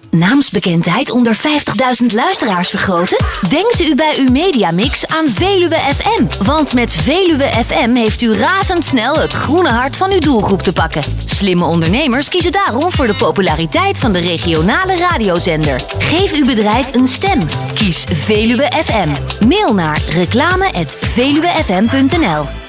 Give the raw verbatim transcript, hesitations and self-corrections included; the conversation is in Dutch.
Naamsbekendheid onder vijftigduizend luisteraars vergroten? Denkt u bij uw mediamix aan Veluwe F M? Want met Veluwe F M heeft u razendsnel het groene hart van uw doelgroep te pakken. Slimme ondernemers kiezen daarom voor de populariteit van de regionale radiozender. Geef uw bedrijf een stem. Kies Veluwe F M. Mail naar reclame at veluwefm punt n l.